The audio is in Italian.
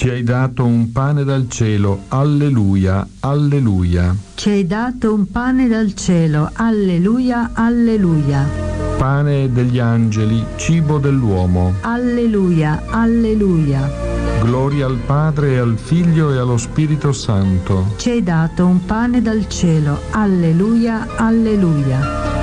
Ci hai dato un pane dal cielo, alleluia, alleluia. Ci hai dato un pane dal cielo, alleluia, alleluia. Pane degli angeli, cibo dell'uomo. Alleluia, alleluia. Gloria al Padre e al Figlio e allo Spirito Santo. Ci hai dato un pane dal cielo, alleluia, alleluia.